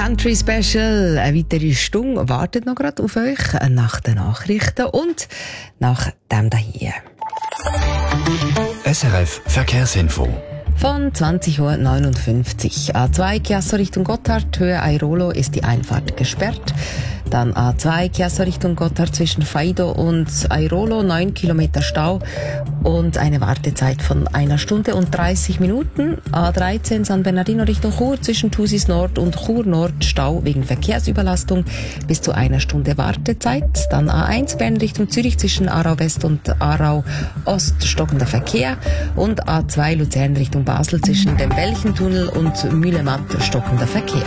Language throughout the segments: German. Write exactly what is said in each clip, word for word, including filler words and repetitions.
Country Special. Eine weitere Stunde wartet noch gerade auf euch nach den Nachrichten und nach dem hier. S R F Verkehrsinfo. Von zwanzig Uhr neunundfünfzig. A zwei Chiasso Richtung Gotthard, Höhe Airolo ist die Einfahrt gesperrt. Dann A zwei Chiasso Richtung Gotthard zwischen Faido und Airolo, neun Kilometer Stau und eine Wartezeit von einer Stunde und dreißig Minuten. A dreizehn San Bernardino Richtung Chur zwischen Thusis Nord und Chur Nord, Stau wegen Verkehrsüberlastung, bis zu einer Stunde Wartezeit. Dann A eins Bern Richtung Zürich zwischen Aarau West und Aarau Ost, stockender Verkehr. Und A zwei Luzern Richtung Basel zwischen dem Belchentunnel und Mühlematt, stockender Verkehr.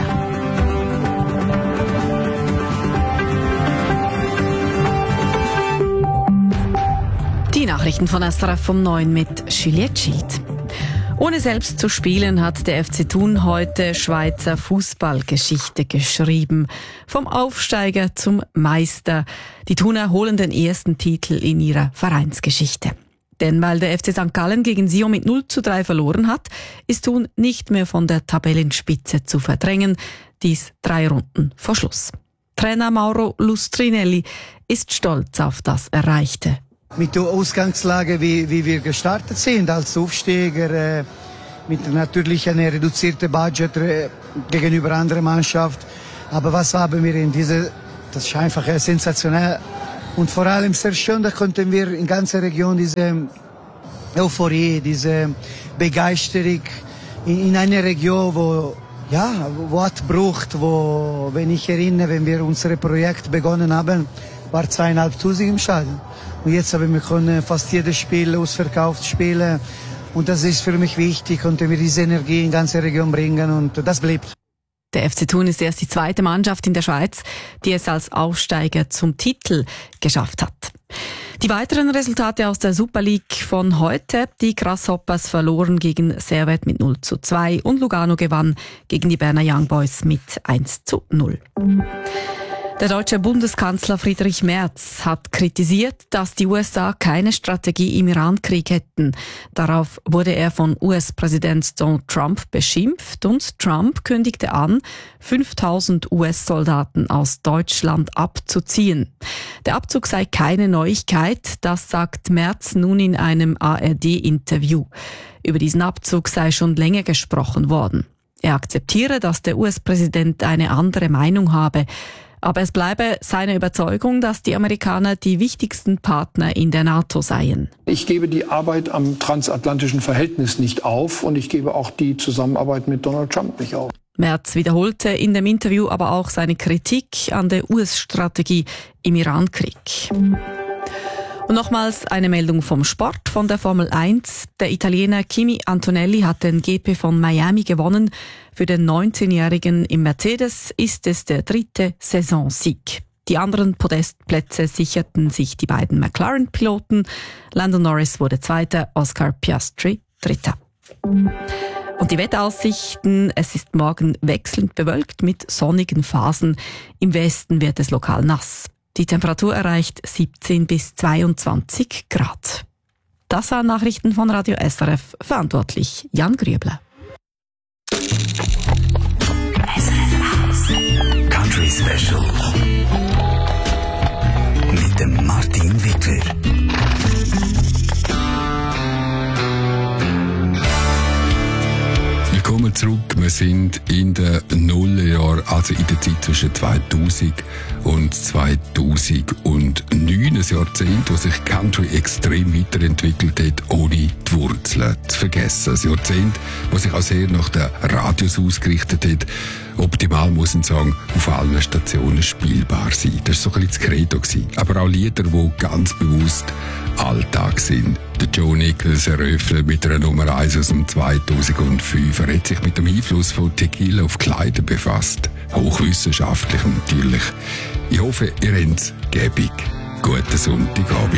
Die Nachrichten von S R F vom neun mit Juliette Schied. Ohne selbst zu spielen hat der F C Thun heute Schweizer Fußballgeschichte geschrieben. Vom Aufsteiger zum Meister. Die Thuner holen den ersten Titel in ihrer Vereinsgeschichte. Denn weil der F C Sankt Gallen gegen Sion mit null zu drei verloren hat, ist Thun nicht mehr von der Tabellenspitze zu verdrängen. Dies drei Runden vor Schluss. Trainer Mauro Lustrinelli ist stolz auf das Erreichte. Mit der Ausgangslage, wie, wie wir gestartet sind als Aufsteiger, äh, mit natürlich einem reduzierten Budget äh, gegenüber anderen Mannschaften. Aber was haben wir in dieser, das ist einfach äh, sensationell. Und vor allem sehr schön, da konnten wir in ganzer Region diese Euphorie, diese Begeisterung in, in einer Region, wo ja, wo hat braucht, wo, wenn ich erinnere, wenn wir unser Projekt begonnen haben, war zweieinhalbtausend im Stadion. Und jetzt haben wir können fast jedes Spiel ausverkauft spielen. Und das ist für mich wichtig, konnten wir diese Energie in die ganze Region bringen und das bleibt. Der F C Thun ist erst die zweite Mannschaft in der Schweiz, die es als Aufsteiger zum Titel geschafft hat. Die weiteren Resultate aus der Super League von heute. Die Grasshoppers verloren gegen Servette mit null zu zwei und Lugano gewann gegen die Berner Young Boys mit eins zu null. Der deutsche Bundeskanzler Friedrich Merz hat kritisiert, dass die U S A keine Strategie im Iran-Krieg hätten. Darauf wurde er von U S-Präsident Donald Trump beschimpft und Trump kündigte an, fünftausend U S-Soldaten aus Deutschland abzuziehen. Der Abzug sei keine Neuigkeit, das sagt Merz nun in einem A R D-Interview. Über diesen Abzug sei schon länger gesprochen worden. Er akzeptiere, dass der U S-Präsident eine andere Meinung habe. Aber es bleibe seine Überzeugung, dass die Amerikaner die wichtigsten Partner in der NATO seien. Ich gebe die Arbeit am transatlantischen Verhältnis nicht auf und ich gebe auch die Zusammenarbeit mit Donald Trump nicht auf. Merz wiederholte in dem Interview aber auch seine Kritik an der U S-Strategie im Iran-Krieg. Und nochmals eine Meldung vom Sport, von der Formel eins. Der Italiener Kimi Antonelli hat den G P von Miami gewonnen. Für den neunzehnjährigen im Mercedes ist es der dritte Saisonsieg. Die anderen Podestplätze sicherten sich die beiden McLaren-Piloten. Lando Norris wurde Zweiter, Oscar Piastri Dritter. Und die Wetteraussichten, es ist morgen wechselnd bewölkt mit sonnigen Phasen. Im Westen wird es lokal nass. Die Temperatur erreicht siebzehn bis zweiundzwanzig Grad. Das waren Nachrichten von Radio S R F, verantwortlich Jan Grüebler. Country Special mit dem Martin Wittler. Willkommen zurück. Wir sind in den Nullerjahren, also in der Zeit zwischen zweitausend und zweitausendneun. Ein Jahrzehnt, wo sich Country extrem weiterentwickelt hat, ohne die Wurzeln zu vergessen. Ein Jahrzehnt, das sich auch sehr nach den Radios ausgerichtet hat. Optimal, muss man sagen, auf allen Stationen spielbar sein. Das war so ein bisschen das Credo gewesen. Aber auch Lieder, die ganz bewusst Alltag sind. Der Joe Nichols eröffnet mit einer Nummer eins aus dem zweitausendfünf. Er hat sich mit dem Einfluss von Tequila auf Kleider befasst. Hochwissenschaftlich natürlich. Ich hoffe, ihr habt es gäbig. Guten Sonntagabend.